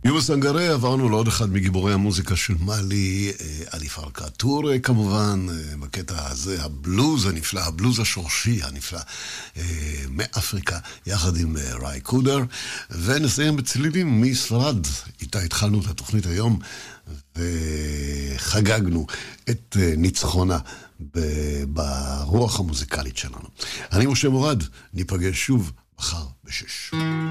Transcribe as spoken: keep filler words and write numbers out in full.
יובה סנגרה, עברנו לעוד אחד מגיבורי המוזיקה של מאלי, עלי פרקה טורה כמובן, בקטע הזה, הבלוז הנפלא, הבלוז השורשי הנפלא מאפריקה, יחד עם ראי קודר, ונסיים בצלילים מספרד, איתה התחלנו את התוכנית היום, וחגגנו את ניצחונה ברוח המוזיקלית שלנו. אני משה מורד, ניפגש שוב מחר בשש.